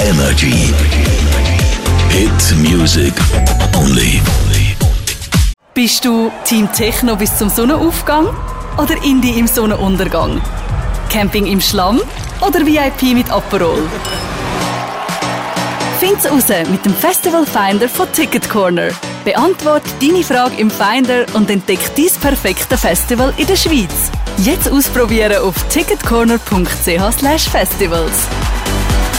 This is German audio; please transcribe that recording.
Energy. Hit Music Only. Bist du Team Techno bis zum Sonnenaufgang oder Indie im Sonnenuntergang? Camping im Schlamm oder VIP mit Aperol? Find's raus mit dem Festival Finder von Ticket Corner. Beantwort deine Frage im Finder und entdeck dein perfekte Festival in der Schweiz. Jetzt ausprobieren auf ticketcorner.ch/festivals.